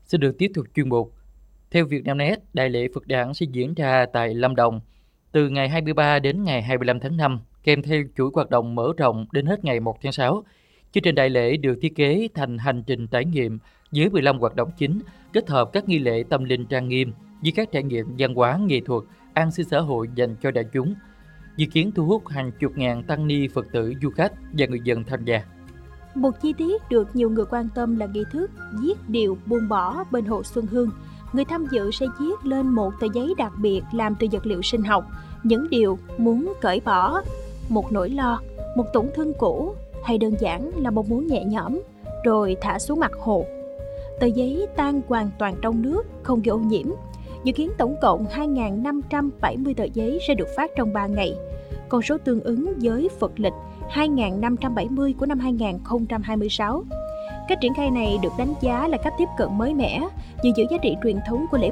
Sẽ được tiếp tục chuyên mục. Theo Vietnamnet, Đại lễ Phật đản sẽ diễn ra tại Lâm Đồng từ ngày 23 đến ngày 25 tháng 5, kèm theo chuỗi hoạt động mở rộng đến hết ngày 1 tháng 6. Chương trình đại lễ được thiết kế thành hành trình trải nghiệm với 15 hoạt động chính, kết hợp các nghi lễ tâm linh trang nghiêm với các trải nghiệm văn hóa, nghệ thuật, an sinh xã hội dành cho đại chúng, dự kiến thu hút hàng chục ngàn tăng ni Phật tử, du khách và người dân tham gia. Một chi tiết được nhiều người quan tâm là nghi thức viết điều buông bỏ bên hồ Xuân Hương. Người tham dự sẽ viết lên một tờ giấy đặc biệt làm từ vật liệu sinh học những điều muốn cởi bỏ, một nỗi lo, một tổn thương cũ hay đơn giản là một muốn nhẹ nhõm, rồi thả xuống mặt hồ. Tờ giấy tan hoàn toàn trong nước, không gây ô nhiễm. Dự kiến tổng cộng 2.570 tờ giấy sẽ được phát trong 3 ngày. Con số tương ứng với Phật lịch 2.570 của năm 2026. Cách triển khai này được đánh giá là cách tiếp cận mới mẻ, giữ giữ giá trị truyền thống của lễ